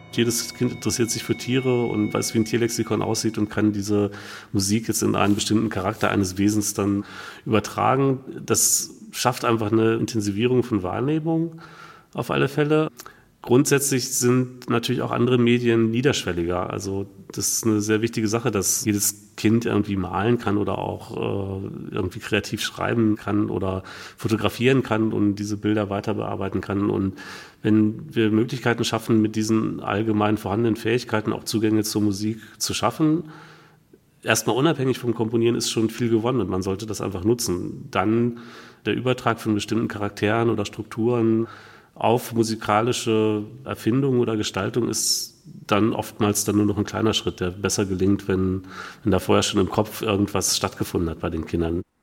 Jedes Kind interessiert sich für Tiere und weiß, wie ein Tierlexikon aussieht und kann diese Musik jetzt in einen bestimmten Charakter eines Wesens dann übertragen. Das schafft einfach eine Intensivierung von Wahrnehmung auf alle Fälle. Grundsätzlich sind natürlich auch andere Medien niederschwelliger. Also das ist eine sehr wichtige Sache, dass jedes Kind irgendwie malen kann oder auch irgendwie kreativ schreiben kann oder fotografieren kann und diese Bilder weiter bearbeiten kann. Und wenn wir Möglichkeiten schaffen, mit diesen allgemein vorhandenen Fähigkeiten auch Zugänge zur Musik zu schaffen, erstmal unabhängig vom Komponieren ist schon viel gewonnen und man sollte das einfach nutzen. Dann der Übertrag von bestimmten Charakteren oder Strukturen auf musikalische Erfindung oder Gestaltung ist dann oftmals dann nur noch ein kleiner Schritt, der besser gelingt, wenn da vorher schon im Kopf irgendwas stattgefunden hat bei den Kindern.